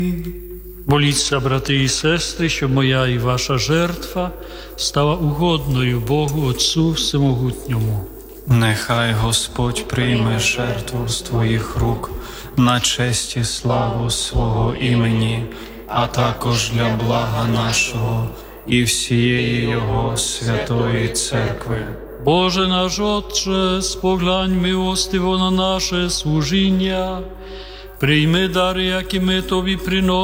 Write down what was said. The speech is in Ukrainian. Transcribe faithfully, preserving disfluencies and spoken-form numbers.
Моліться, брати і сестри, щоб моя і ваша жертва стала угодною Богу Отцу Всемогутньому. Нехай Господь прийме жертву з твоїх рук на честь і славу свого імені, а також для блага нашого і всієї Його святої церкви. Боже наш Отче, споглянь милостиво на наше служіння, прийми дари, які ми Тобі приносимо,